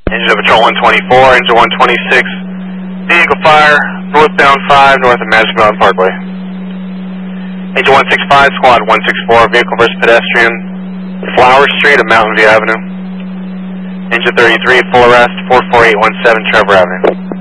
Engine of Patrol 124, Engine 126, vehicle fire, northbound 5, north of Magic Mountain Parkway. Engine 165, Squad 164, vehicle versus pedestrian, Flower Street of Mountain View Avenue. Engine 33, full arrest, 44817 Trevor Avenue.